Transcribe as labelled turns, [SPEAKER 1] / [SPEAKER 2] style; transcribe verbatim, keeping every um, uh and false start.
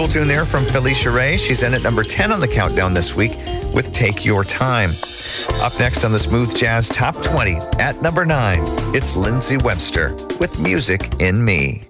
[SPEAKER 1] tune there from Felicia Ray. She's in at number ten on the countdown this week with Take Your Time. Up next on the Smooth Jazz Top twenty at number nine, it's Lindsey Webster with Music in Me.